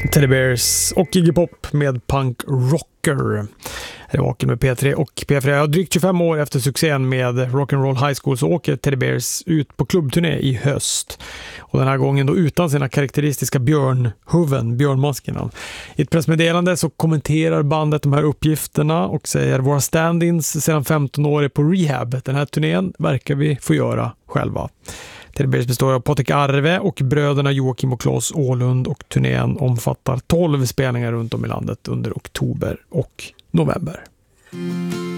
Teddy Bears och Iggy Pop med Punk Rocker. Det är Vaken med P3 och P4. Drygt 25 år efter succén med Rock'n'Roll High School så åker Teddy Bears ut på klubbturné i höst. Och den här gången då utan sina karaktäristiska björnmaskerna. I ett pressmeddelande så kommenterar bandet de här uppgifterna och säger: våra stand-ins sedan 15 år är på rehab. Den här turnén verkar vi få göra själva. Teddy Bears består av Patrik Arve och bröderna Joakim och Claes Åhlund, och turnén omfattar 12 spelningar runt om i landet under oktober och november.